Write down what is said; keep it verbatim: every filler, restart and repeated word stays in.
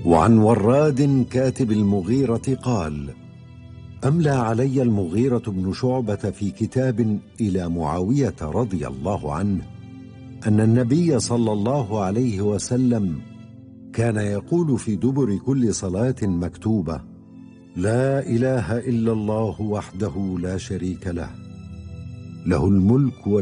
وعن وراد كاتب المغيرة قال: أملى علي المغيرة بن شعبة في كتاب إلى معاوية رضي الله عنه أن النبي صلى الله عليه وسلم كان يقول في دبر كل صلاة مكتوبة: لا إله إلا الله وحده لا شريك له، له الملك